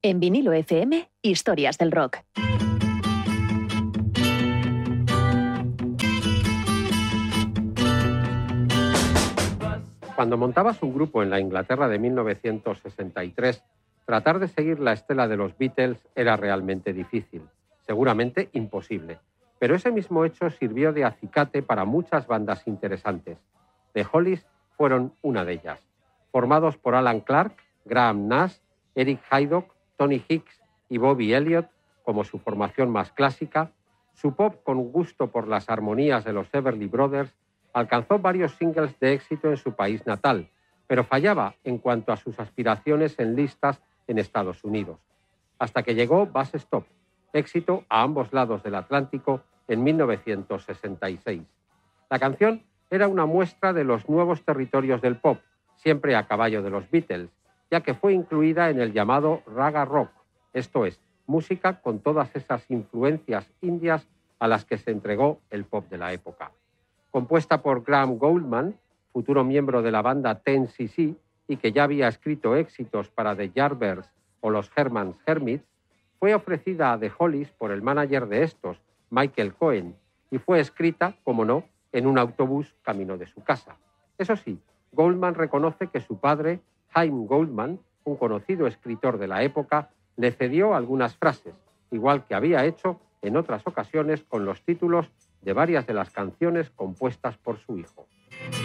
En Vinilo FM, historias del rock. Cuando montabas un grupo en la Inglaterra de 1963, tratar de seguir la estela de los Beatles era realmente difícil, seguramente imposible. Pero ese mismo hecho sirvió de acicate para muchas bandas interesantes. The Hollies fueron una de ellas. Formados por Alan Clark, Graham Nash, Eric Haydock, Tony Hicks y Bobby Elliott, como su formación más clásica, su pop con gusto por las armonías de los Everly Brothers alcanzó varios singles de éxito en su país natal, pero fallaba en cuanto a sus aspiraciones en listas en Estados Unidos. Hasta que llegó Bus Stop, éxito a ambos lados del Atlántico en 1966. La canción era una muestra de los nuevos territorios del pop, siempre a caballo de los Beatles, ya que fue incluida en el llamado Raga Rock, esto es, música con todas esas influencias indias a las que se entregó el pop de la época. Compuesta por Graham Gouldman, futuro miembro de la banda 10cc y que ya había escrito éxitos para The Yardbirds o los Herman's Hermits, fue ofrecida a The Hollies por el manager de estos, Michael Cohen, y fue escrita, como no, en un autobús camino de su casa. Eso sí, Gouldman reconoce que su padre, Haim Gouldman, un conocido escritor de la época, le cedió algunas frases, igual que había hecho en otras ocasiones con los títulos de varias de las canciones compuestas por su hijo.